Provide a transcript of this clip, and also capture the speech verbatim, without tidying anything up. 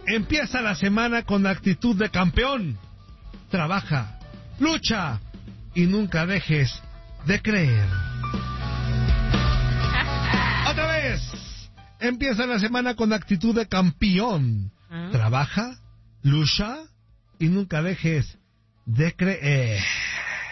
Empieza la semana con actitud de campeón. Trabaja, lucha y nunca dejes de creer. Otra vez. Empieza la semana con actitud de campeón. Trabaja, lucha y nunca dejes de creer.